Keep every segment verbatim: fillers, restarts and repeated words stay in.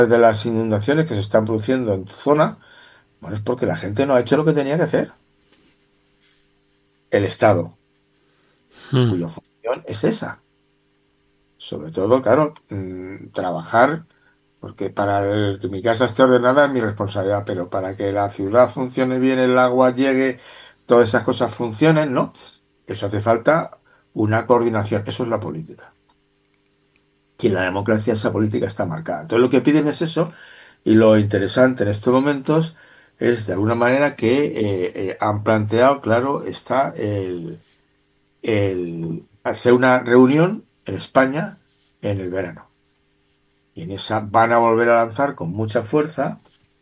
de las inundaciones que se están produciendo en tu zona, bueno, es porque la gente no ha hecho lo que tenía que hacer. El Estado, Mm. cuya función es esa. Sobre todo, claro, mm, trabajar, porque para el- que mi casa esté ordenada es mi responsabilidad, pero para que la ciudad funcione bien, el agua llegue, todas esas cosas funcionen, ¿no? Eso hace falta una coordinación. Eso es la política. Y en la democracia esa política está marcada. Entonces lo que piden es eso, y lo interesante en estos momentos es de alguna manera que eh, eh, han planteado, claro, está el, el hacer una reunión en España en el verano. Y en esa van a volver a lanzar con mucha fuerza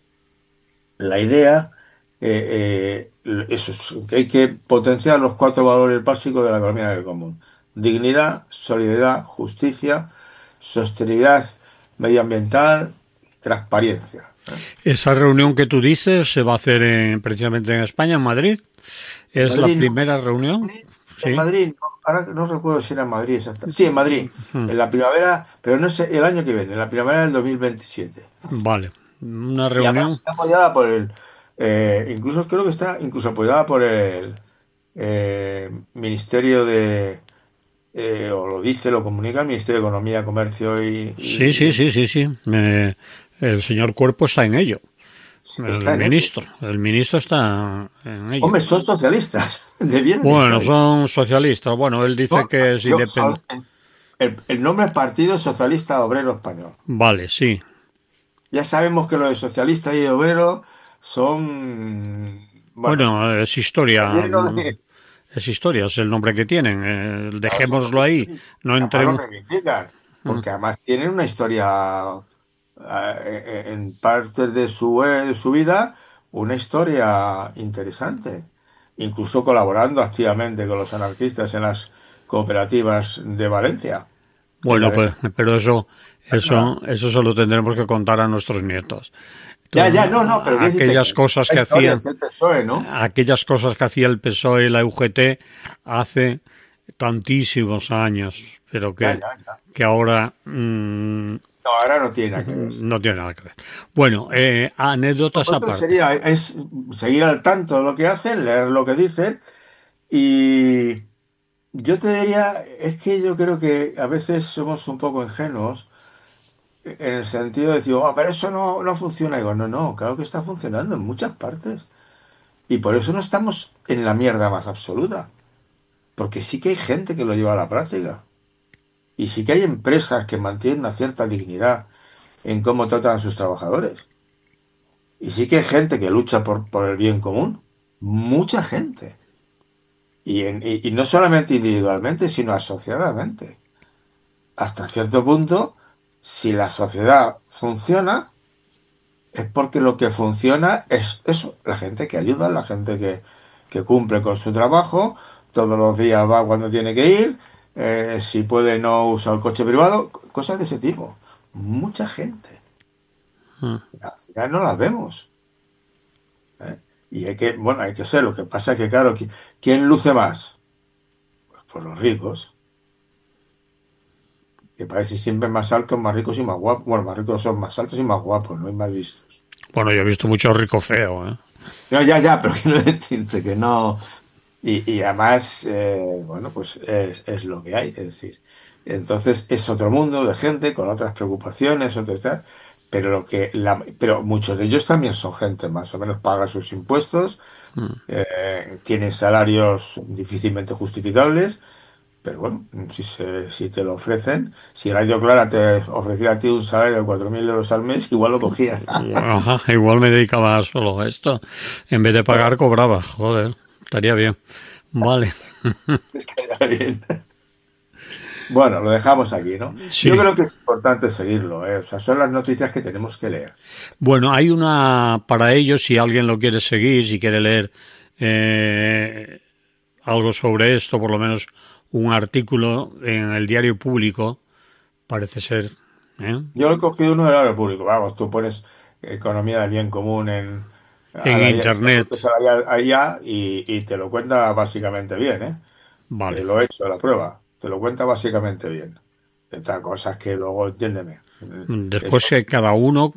la idea, eh, eh, eso es, que hay que potenciar los cuatro valores básicos de la economía del común. Dignidad, solidaridad, justicia, sostenibilidad medioambiental, transparencia. ¿Eh? Esa reunión que tú dices se va a hacer en- precisamente en España, en Madrid. En Es la Madrid, no, primera reunión, Madrid- en sí. Madrid, no, ahora no recuerdo si era en Madrid exacta- Sí, en Madrid, Mm. en la primavera, pero no sé, el año que viene, en la primavera del dos mil veintisiete. Vale, una Y además reunión. está apoyada por el, eh, incluso creo que está incluso apoyada por el eh, Ministerio de, eh, o lo dice, lo comunica el Ministerio de Economía, Comercio y, Sí, y- sí, y- sí, sí, sí. Me- el señor Cuerpo está en ello. sí, El está en ello. ministro, el ministro está en ello. Hombre, son socialistas, debieron Bueno, estar. son socialistas. Bueno, él dice No, que es yo, independiente. son- el, el nombre es Partido Socialista Obrero Español. Vale, sí. Ya sabemos que los de socialista y obrero son, bueno, Bueno, es historia. relleno de... Es historia, es el nombre que tienen. Eh, Claro, es un dejémoslo nombre ahí. histórico. No Además lo entremos. reivindican, porque además tienen una historia, eh, en partes de su, eh, de su vida, una historia interesante. Incluso colaborando activamente con los anarquistas en las cooperativas de Valencia. En la Bueno, de- pues, pero eso, eso, eso se lo tendremos que contar a nuestros nietos. Ya, To- ya, no, no, pero quiero decirte Aquellas que cosas la que historia hacían, es el P S O E, ¿no? aquellas cosas que hacía el P S O E y la U G T hace tantísimos años, pero Ya, que, ya, ya. que ahora mm, No, ahora no tiene nada que ver. no tiene nada que ver. Bueno, eh, anécdotas Otro aparte. sería es seguir al tanto de lo que hacen, leer lo que dicen y yo te diría, es que yo creo que a veces somos un poco ingenuos en el sentido de decir, "Oh, pero eso no, no funciona". Y digo, no, no, claro que está funcionando en muchas partes. Y por eso no estamos en la mierda más absoluta. Porque sí que hay gente que lo lleva a la práctica. Y sí que hay empresas que mantienen una cierta dignidad en cómo tratan a sus trabajadores. Y sí que hay gente que lucha por, por el bien común. Mucha gente. Y, en- y y no solamente individualmente, sino asociadamente. Hasta cierto punto, si la sociedad funciona, es porque lo que funciona es eso, la gente que ayuda, la gente que, que cumple con su trabajo, todos los días va cuando tiene que ir, eh, si puede no usar el coche privado, c- cosas de ese tipo. Mucha gente. Mm. Al final no las vemos. ¿Eh? Y hay que, bueno, hay que ser. Lo que pasa es que, claro, ¿qui- ¿quién luce más? Pues los ricos, que parece siempre más altos, más ricos y más guapos. Bueno, más ricos son más altos y más guapos, ¿no? Y más vistos. Bueno, yo he visto mucho rico feo, ¿eh? No, ya, ya, pero quiero decirte que no. Y, y además, eh, bueno, pues es, es lo que hay, es decir. Entonces es otro mundo de gente con otras preocupaciones, otras tal, pero lo que la, pero muchos de ellos también son gente más o menos paga sus impuestos, Mm. eh, tienen salarios difícilmente justificables, pero bueno, si se, si te lo ofrecen, si Radio Clara te ofreciera a ti un salario de cuatro mil euros al mes, igual lo cogías. Ajá, igual me dedicaba solo a esto. En vez de pagar, cobraba. Joder, estaría bien. Vale. Estaría bien. Bueno, lo dejamos aquí, ¿no? Yo Sí. creo que es importante seguirlo, ¿eh? O sea, son las noticias que tenemos que leer. Bueno, hay una para ellos, si alguien lo quiere seguir, si quiere leer eh, algo sobre esto, por lo menos un artículo en el diario público, parece ser. ¿Eh? Yo lo he cogido uno del área público. Vamos, tú pones economía del bien común en a En la I A, se lo internet. metes a la I A, a I A y, y te lo cuenta básicamente bien, ¿eh? Eh, Vale. lo he hecho, la prueba. Te lo cuenta básicamente bien. Estas cosas que luego, entiéndeme. Después Eso que cada uno